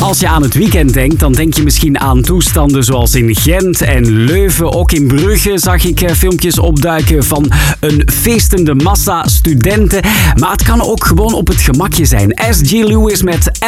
Als je aan het weekend denkt, dan denk je misschien aan toestanden zoals in Gent en Leuven. Ook in Brugge zag ik filmpjes opduiken van een feestende massa studenten. Maar het kan ook gewoon op het gemakje zijn. S.G. Lewis met